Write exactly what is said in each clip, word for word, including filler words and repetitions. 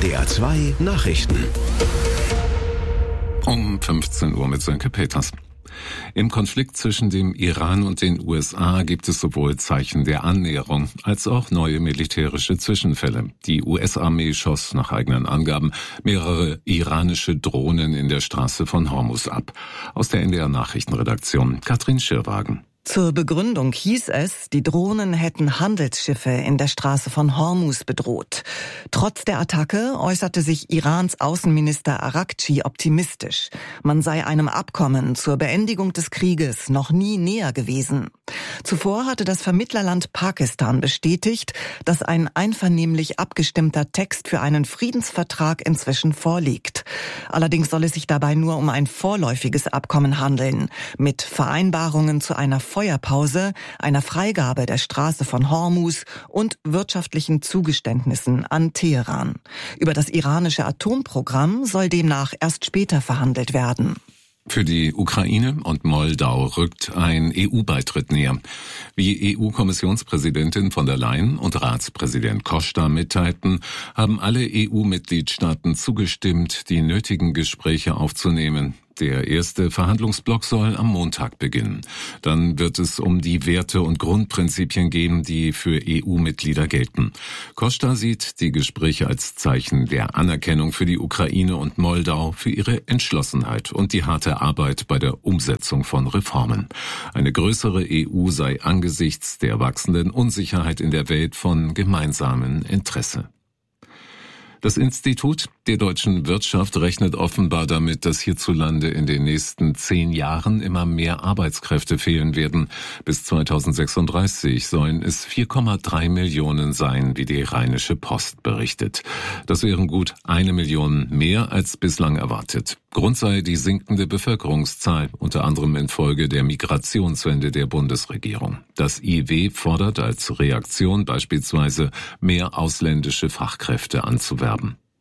R T L zwei Nachrichten. Um fünfzehn Uhr mit Sönke Peters. Im Konflikt zwischen dem Iran und den U S A gibt es sowohl Zeichen der Annäherung als auch neue militärische Zwischenfälle. Die U S-Armee schoss nach eigenen Angaben mehrere iranische Drohnen in der Straße von Hormuz ab. Aus der N D R-Nachrichtenredaktion Katrin Schirwagen. Zur Begründung hieß es, die Drohnen hätten Handelsschiffe in der Straße von Hormuz bedroht. Trotz der Attacke äußerte sich Irans Außenminister Araghchi optimistisch. Man sei einem Abkommen zur Beendigung des Krieges noch nie näher gewesen. Zuvor hatte das Vermittlerland Pakistan bestätigt, dass ein einvernehmlich abgestimmter Text für einen Friedensvertrag inzwischen vorliegt. Allerdings soll es sich dabei nur um ein vorläufiges Abkommen handeln, mit Vereinbarungen zu einer Feuerpause, einer Freigabe der Straße von Hormuz und wirtschaftlichen Zugeständnissen an Teheran. Über das iranische Atomprogramm soll demnach erst später verhandelt werden. Für die Ukraine und Moldau rückt ein E U-Beitritt näher. Wie E U-Kommissionspräsidentin von der Leyen und Ratspräsident Costa mitteilten, haben alle E U-Mitgliedstaaten zugestimmt, die nötigen Gespräche aufzunehmen. Der erste Verhandlungsblock soll am Montag beginnen. Dann wird es um die Werte und Grundprinzipien gehen, die für E U-Mitglieder gelten. Costa sieht die Gespräche als Zeichen der Anerkennung für die Ukraine und Moldau, für ihre Entschlossenheit und die harte Arbeit bei der Umsetzung von Reformen. Eine größere E U sei angesichts der wachsenden Unsicherheit in der Welt von gemeinsamem Interesse. Das Institut der deutschen Wirtschaft rechnet offenbar damit, dass hierzulande in den nächsten zehn Jahren immer mehr Arbeitskräfte fehlen werden. Bis zweitausendsechsunddreißig sollen es vier Komma drei Millionen sein, wie die Rheinische Post berichtet. Das wären gut eine Million mehr als bislang erwartet. Grund sei die sinkende Bevölkerungszahl, unter anderem infolge der Migrationswende der Bundesregierung. Das I W fordert als Reaktion beispielsweise mehr ausländische Fachkräfte anzuwerben.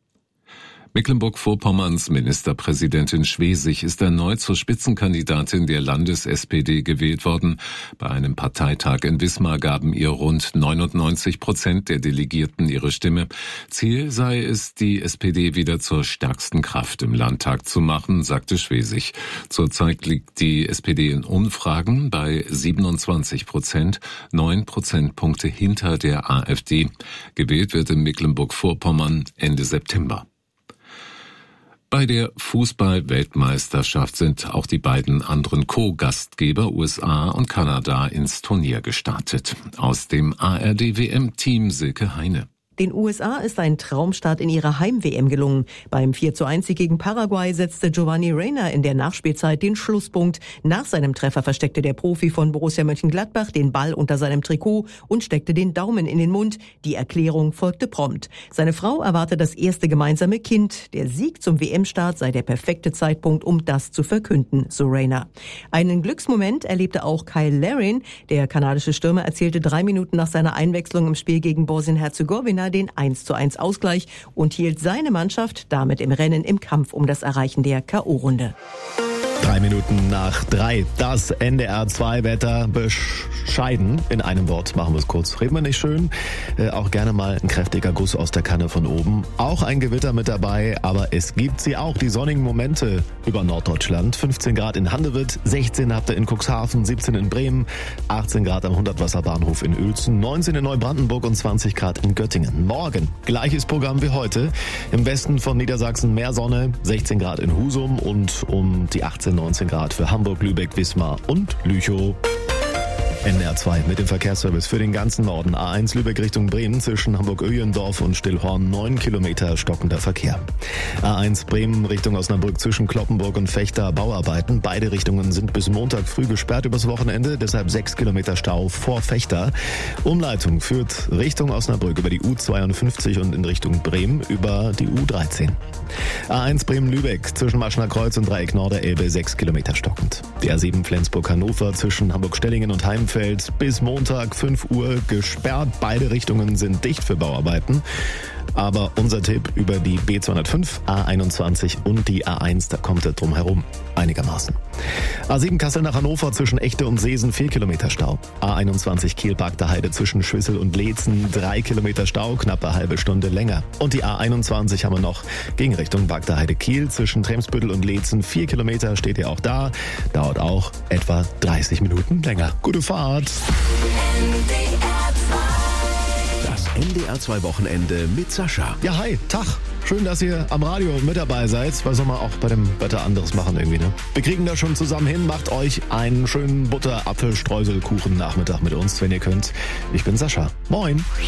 Mecklenburg-Vorpommerns Ministerpräsidentin Schwesig ist erneut zur Spitzenkandidatin der Landes-S P D gewählt worden. Bei einem Parteitag in Wismar gaben ihr rund neunundneunzig Prozent der Delegierten ihre Stimme. Ziel sei es, die S P D wieder zur stärksten Kraft im Landtag zu machen, sagte Schwesig. Zurzeit liegt die S P D in Umfragen bei siebenundzwanzig Prozent, neun Prozentpunkte hinter der A f D. Gewählt wird in Mecklenburg-Vorpommern Ende September. Bei der Fußball-Weltmeisterschaft sind auch die beiden anderen Co-Gastgeber U S A und Kanada ins Turnier gestartet. Aus dem A R D-W M-Team Silke Heine. Den U S A ist ein Traumstart in ihrer Heim-W M gelungen. Beim vier zu eins Sieg gegen Paraguay setzte Giovanni Reyna in der Nachspielzeit den Schlusspunkt. Nach seinem Treffer versteckte der Profi von Borussia Mönchengladbach den Ball unter seinem Trikot und steckte den Daumen in den Mund. Die Erklärung folgte prompt. Seine Frau erwartet das erste gemeinsame Kind. Der Sieg zum W M-Start sei der perfekte Zeitpunkt, um das zu verkünden, so Reyna. Einen Glücksmoment erlebte auch Kyle Larin. Der kanadische Stürmer erzielte drei Minuten nach seiner Einwechslung im Spiel gegen Bosnien-Herzegowina den eins zu eins Ausgleich und hielt seine Mannschaft damit im Rennen im Kampf um das Erreichen der K O-Runde. Drei Minuten nach drei. Das N D R zwei Wetter bescheiden. In einem Wort machen wir es kurz. Reden wir nicht schön. Äh, auch gerne mal ein kräftiger Guss aus der Kanne von oben. Auch ein Gewitter mit dabei, aber es gibt sie auch, die sonnigen Momente über Norddeutschland. fünfzehn Grad in Handewitt, sechzehn habt ihr in Cuxhaven, siebzehn in Bremen, achtzehn Grad am Hundertwasserbahnhof in Uelzen, neunzehn in Neubrandenburg und zwanzig Grad in Göttingen. Morgen gleiches Programm wie heute. Im Westen von Niedersachsen mehr Sonne, sechzehn Grad in Husum und um die achtzehn, neunzehn Grad für Hamburg, Lübeck, Wismar und Lüchow. N D R zwei mit dem Verkehrsservice für den ganzen Norden. A eins Lübeck Richtung Bremen zwischen Hamburg-Öhlendorf und Stillhorn, neun Kilometer stockender Verkehr. A eins Bremen Richtung Osnabrück zwischen Kloppenburg und Fechter, Bauarbeiten. Beide Richtungen sind bis Montag früh gesperrt übers Wochenende, deshalb sechs Kilometer Stau vor Fechter. Umleitung führt Richtung Osnabrück über die U zweiundfünfzig und in Richtung Bremen über die U dreizehn. A eins Bremen-Lübeck zwischen Maschner Kreuz und Dreieck Norderelbe, sechs Kilometer stockend. Die A sieben Flensburg-Hannover zwischen Hamburg-Stellingen und Heimfeld bis Montag fünf Uhr gesperrt. Beide Richtungen sind dicht für Bauarbeiten. Aber unser Tipp über die B zweihundertfünf, A einundzwanzig und die A eins, da kommt er drum herum. Einigermaßen. A sieben Kassel nach Hannover zwischen Echte und Seesen, vier Kilometer Stau. A einundzwanzig Kiel-Bagder Heide zwischen Schwissel und Leetzen, drei Kilometer Stau, knappe halbe Stunde länger. Und die A einundzwanzig haben wir noch gegen Richtung Bagder Heide Kiel zwischen Tremsbüttel und Leetzen, vier Kilometer, steht ihr auch da. Dauert auch etwa dreißig Minuten länger. Gute Fahrt! Das N D R zwei Wochenende mit Sascha. Ja, hi, Tag. Schön, dass ihr am Radio mit dabei seid. Was soll man auch bei dem Wetter anderes machen irgendwie, ne? Wir kriegen das schon zusammen hin. Macht euch einen schönen Butter-Apfel-Streuselkuchen-Nachmittag mit uns, wenn ihr könnt. Ich bin Sascha. Moin.